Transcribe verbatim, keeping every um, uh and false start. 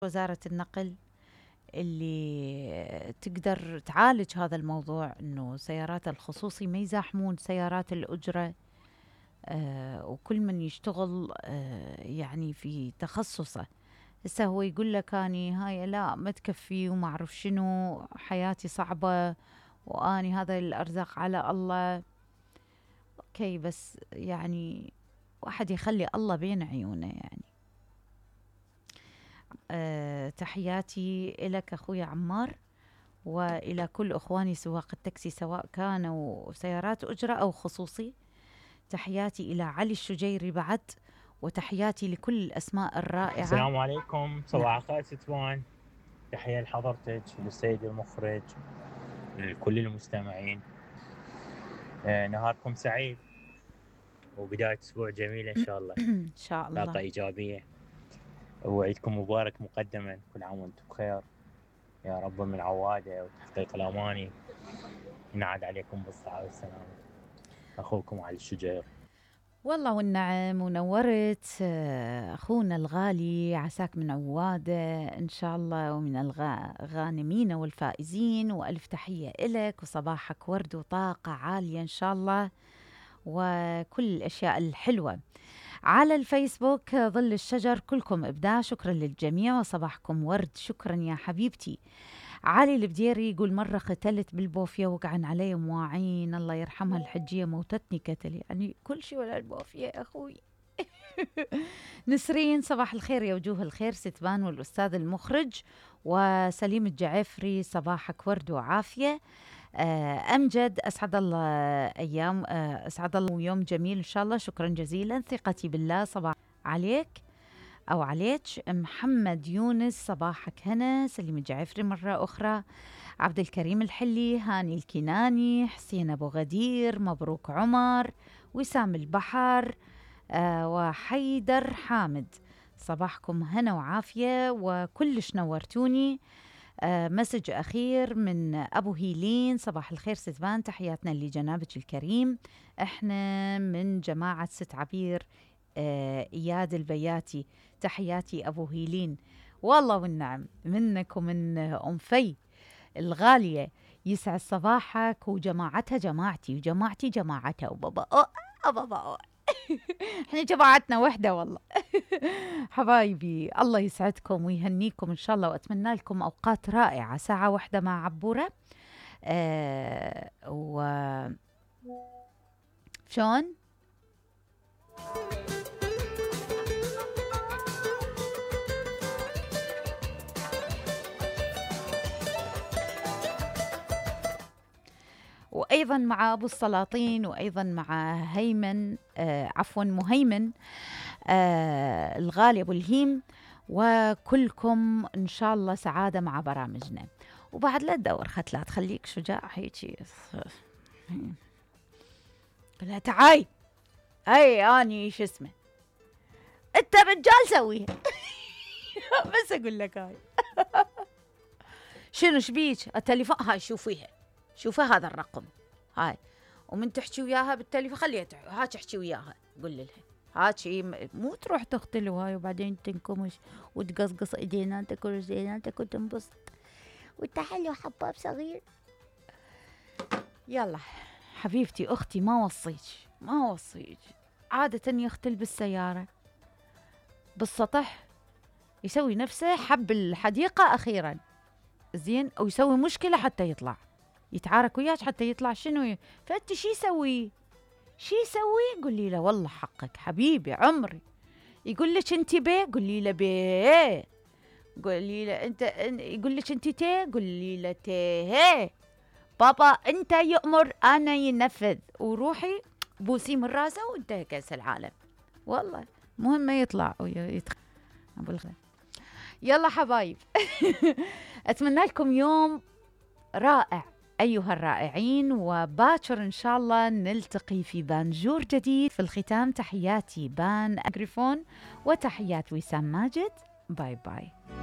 وزارة النقل اللي تقدر تعالج هذا الموضوع، انه سيارات الخصوصي ما يزاحمون سيارات الأجرة. آه وكل من يشتغل آه يعني في تخصصه. هسه هو يقول لك اني هاي لا ما تكفي وما اعرف شنو، حياتي صعبة واني هذا الارزاق على الله. اوكي، بس يعني واحد يخلي الله بين عيونه يعني. أه تحياتي لك أخوي عمار، وإلى كل أخواني سواق التاكسي سواء كانوا سيارات أجرة أو خصوصي. تحياتي إلى علي الشجيري بعد، وتحياتي لكل الأسماء الرائعة. السلام عليكم، صباح نعم. الخير ستوان. تحية لحضرتك، للسيد المخرج، لكل المستمعين. آه نهاركم سعيد وبداية أسبوع جميلة إن شاء الله. إن شاء طاقة الله. إيجابية، وعيدكم مبارك مقدما، كل عام وأنتم بخير يا رب، من عوادة وتحقيق الأماني ينعاد عليكم بالصحة والسلامة. أخوكم علي الشجير. والله والنعم، ونورت آه، أخونا الغالي، عساك من عوادة إن شاء الله، ومن الغانمين والفائزين، وألف تحية إلك، وصباحك ورد وطاقة عالية إن شاء الله، وكل الأشياء الحلوة. على الفيسبوك آه، ظل الشجر كلكم إبداع، شكرا للجميع وصباحكم ورد. شكرا يا حبيبتي. علي البديري يقول مرة ختلت بالبوفية وقعن علي مواعين، الله يرحمها الحجية موتتني كتل، يعني كل شيء ولا البوفية يا أخوي. نسرين صباح الخير يا وجوه الخير ستبان والأستاذ المخرج، وسليم الجعفري صباحك ورد وعافية. آه، أمجد أسعد الله أيام آه، أسعد الله يوم جميل إن شاء الله، شكرا جزيلا. ثقتي بالله صباح عليك أو عليك. محمد يونس صباحك هنا. سليم الجعفري مرة أخرى. عبد الكريم الحلي، هاني الكناني، حسين أبو غدير، مبروك عمر، وسام البحر، آه وحيدر حامد. صباحكم هنا وعافية وكلش نورتوني. آه مسج أخير من أبو هيلين، صباح الخير ستبان، تحياتنا لجنابك الكريم، إحنا من جماعة ست عبير آه إياد البياتي. تحياتي أبو هيلين. والله والنعم منك ومن أم في الغالية، يسعد صباحك، وجماعتها جماعتي وجماعتي جماعتها، وبابا أو بابا أو. احنا جماعتنا وحدة والله. حبايبي الله يسعدكم ويهنيكم إن شاء الله، وأتمنى لكم أوقات رائعة. ساعة واحدة مع عبورة. آه و شلون؟ وأيضا مع أبو السلاطين، وأيضا مع هيمن آه عفوا مهيمن آه الغالي أبو الهيم، وكلكم إن شاء الله سعادة مع برامجنا. وبعد لا تدور ختلات، خليك شجاع هيجي. قلها تعاي هاي اني شو اسمه، انت رجال سويها. بس اقول لك هاي. شنو شبيك التليفون هاي، شوفيها شوفي هذا الرقم هاي، ومن تحكي وياها بالتليفون خليها ها تحكي وياها، قول لها هاكي، مو تروح تختلوا هاي وبعدين تنكمش وتقصقص ايدينا تاكل زيناتك وتنبسط وانت حلو حباب صغير. يلا حبيبتي اختي، ما وصيك ما وصيك عادة يختل بالسيارة بالسطح، يسوي نفسه حب الحديقة أخيرا زين، أو يسوي مشكلة حتى يطلع يتعارك وياك حتى يطلع. شنو ي... فأنت شي يسوي شي يسوي؟ قولي له والله حقك حبيبي عمري. يقول لك انت بيه، قولي له بيه. قولي له انت، يقول لك انت تي، قولي له تي. بابا انت يأمر انا ينفذ، وروحي بوسي من راسه وانتهى كاس العالم. والله مهم ما يطلع ويتخ... ابو الخير. يلا حبايب. اتمنى لكم يوم رائع أيها الرائعين، وباكر إن شاء الله نلتقي في بانجور جديد. في الختام تحياتي بان أجريفون وتحيات وسام ماجد. باي باي.